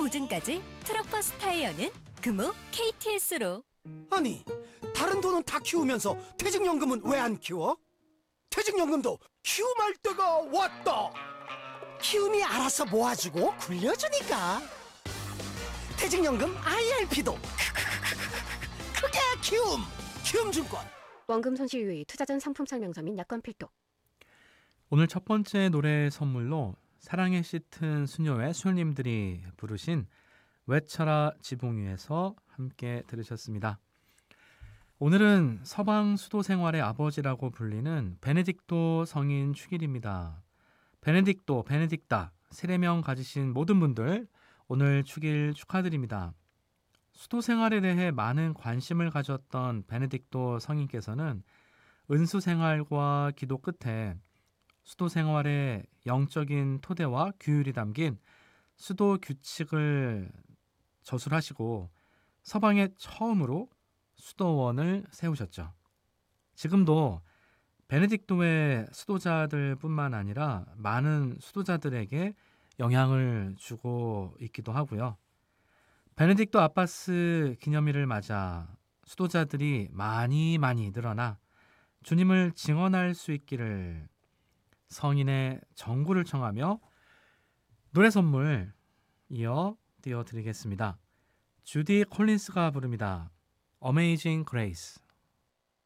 보증까지 트럭버스 타이어는 금호 KTS로. 아니, 다른 돈은 다 키우면서 퇴직연금은 왜 안 키워? 퇴직연금도 키움할 때가 왔다. 키움이 알아서 모아주고 굴려주니까. 퇴직연금 IRP도 크게 키움. 키움증권. 원금 손실 유의, 투자 전 상품 설명서 및 약관 필독. 오늘 첫 번째 노래 선물로 사랑에 짙은 수녀의 수녀님들이 부르신 외쳐라 지붕 위에서 함께 들으셨습니다. 오늘은 서방 수도 생활의 아버지라고 불리는 베네딕토 성인 축일입니다. 베네딕토, 베네딕다, 세례명 가지신 모든 분들 오늘 축일 축하드립니다. 수도 생활에 대해 많은 관심을 가졌던 베네딕토 성인께서는 은수 생활과 기도 끝에 수도 생활의 영적인 토대와 규율이 담긴 수도 규칙을 저술하시고 서방에 처음으로 수도원을 세우셨죠. 지금도 베네딕토의 수도자들뿐만 아니라 많은 수도자들에게 영향을 주고 있기도 하고요. 베네딕토 아바스 기념일을 맞아 수도자들이 많이 늘어나 주님을 증언할 수 있기를 성인의 정구를 청하며 노래 선물 이어 띄워드리겠습니다. 주디 콜린스가 부릅니다. Amazing Grace.